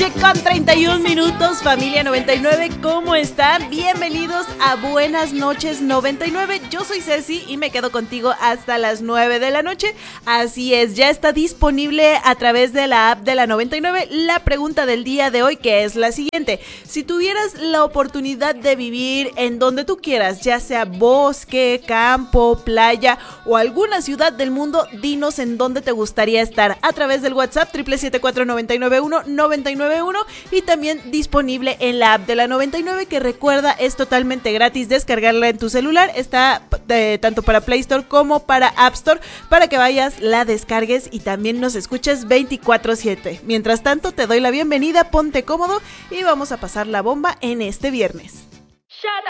noche con 31 minutos, familia 99, ¿cómo están? Bienvenidos a Buenas noches 99, yo soy Ceci y me quedo contigo hasta las 9 de la noche, así es, ya está disponible a través de la app de la 99 la pregunta del día de hoy, que es la siguiente: si tuvieras la oportunidad de vivir en donde tú quieras, ya sea bosque, campo, playa o alguna ciudad del mundo, dinos en dónde te gustaría estar a través del WhatsApp 777-499-1991 y también disponible en la app de la 99, que recuerda es totalmente gratis descargarla en tu celular, está tanto para Play Store como para App Store, para que vayas, la descargues y también nos escuches 24/7. Mientras tanto te doy la bienvenida, ponte cómodo y vamos a pasar la bomba en este viernes. Shut